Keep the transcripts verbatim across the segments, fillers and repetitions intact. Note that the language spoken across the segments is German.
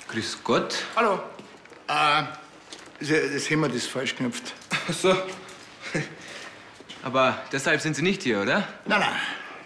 Grüß Gott. Hallo. Äh, das, das Hemd ist falsch geknöpft. Ach so. Aber deshalb sind Sie nicht hier, oder? Nein, nein.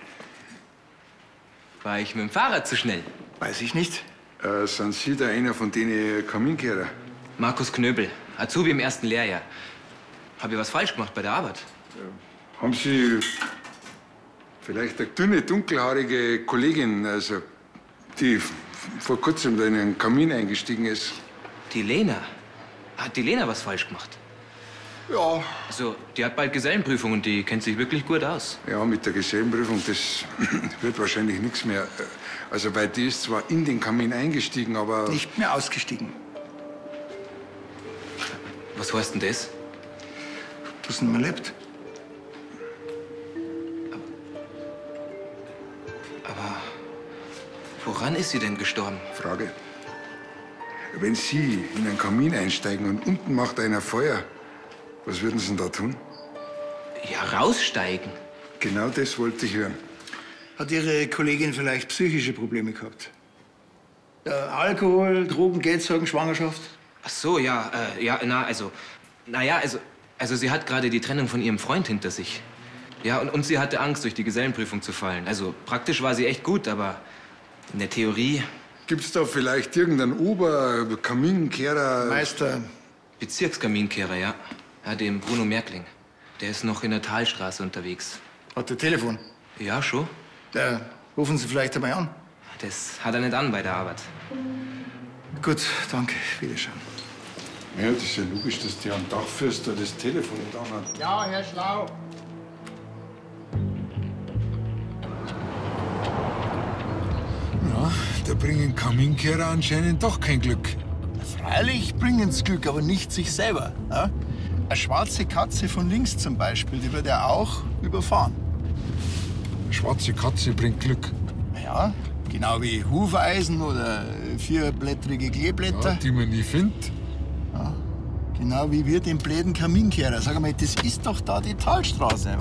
War ich mit dem Fahrrad zu schnell? Weiß ich nicht. Äh, sind Sie da einer von den Kaminkehrer? Markus Knöbel, Azubi im ersten Lehrjahr. Hab ich was falsch gemacht bei der Arbeit? Haben Sie vielleicht eine dünne, dunkelhaarige Kollegin, also die vor kurzem da in einen Kamin eingestiegen ist? Die Lena. Hat die Lena was falsch gemacht? Ja. Also, die hat bald Gesellenprüfung und die kennt sich wirklich gut aus. Ja, mit der Gesellenprüfung, das wird wahrscheinlich nichts mehr. Also, weil die ist zwar in den Kamin eingestiegen, aber... Nicht mehr ausgestiegen. Was heißt denn das? Dass sie nicht mehr lebt. Aber woran ist sie denn gestorben? Frage. Wenn Sie in einen Kamin einsteigen und unten macht einer Feuer, was würden Sie denn da tun? Ja, raussteigen. Genau das wollte ich hören. Hat Ihre Kollegin vielleicht psychische Probleme gehabt? Äh, Alkohol, Drogen, Geldsorgen, Schwangerschaft? Ach so, ja, äh, ja, na, also, naja, also, also sie hat gerade die Trennung von ihrem Freund hinter sich. Ja, und, und sie hatte Angst, durch die Gesellenprüfung zu fallen. Also, praktisch war sie echt gut, aber in der Theorie... Gibt's da vielleicht irgendeinen Oberkaminkehrer? Meister. Bezirkskaminkehrer, ja. Ja, den Bruno Merkling. Der ist noch in der Talstraße unterwegs. Hat er Telefon? Ja, schon. Da rufen Sie vielleicht einmal an. Das hat er nicht an bei der Arbeit. Gut, danke. Wiederschauen. Ja, das ist ja logisch, dass der am Dachfirster das Telefon nicht anhat. Ja, Herr Schlau. Ja, da bringen Kaminkehrer anscheinend doch kein Glück. Freilich bringen's Glück, aber nicht sich selber. Ja? Eine schwarze Katze von links zum Beispiel, die wird ja auch überfahren. Eine schwarze Katze bringt Glück. Ja, genau wie Hufeisen oder vierblättrige Kleeblätter. Ja, die man nie findet. Ja, genau wie wir den bläden Kaminkehrer. Sag mal, das ist doch da die Talstraße.